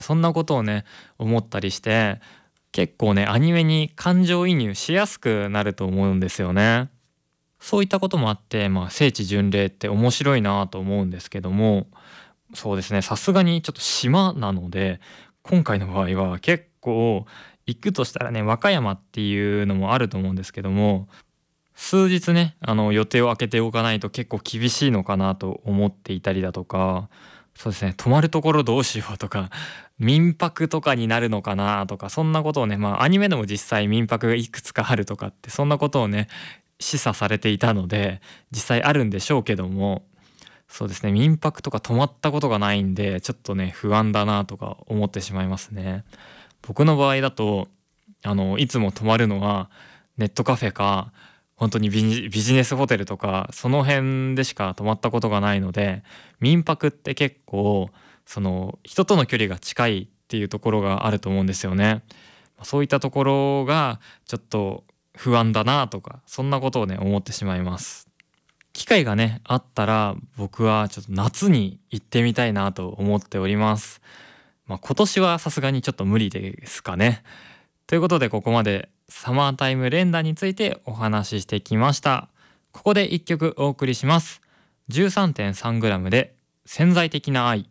そんなことをね思ったりして、結構ねアニメに感情移入しやすくなると思うんですよね。そういったこともあって、聖地巡礼って面白いなと思うんですけども、そうですね、さすがにちょっと島なので、今回の場合は結構行くとしたらね、和歌山っていうのもあると思うんですけども、数日ね、予定を空けておかないと結構厳しいのかなと思っていたりだとか、そうですね、泊まるところどうしようとか、民泊とかになるのかなとか、そんなことをね、アニメでも実際民泊がいくつかあるとかって、そんなことをね、示唆されていたので、実際あるんでしょうけども、そうですね、民泊とか泊まったことがないんで、ちょっとね、不安だなとか思ってしまいますね。僕の場合だと、いつも泊まるのはネットカフェか、本当にビジネスホテルとか、その辺でしか泊まったことがないので、民泊って結構、人との距離が近いっていうところがあると思うんですよね。そういったところがちょっと不安だなとか、そんなことをね、思ってしまいます。機会がね、あったら、僕はちょっと夏に行ってみたいなと思っております。今年はさすがにちょっと無理ですかね。ということで、ここまでサマータイム連打についてお話ししてきました。ここで一曲お送りします。 13.3 グラムで潜在的な愛。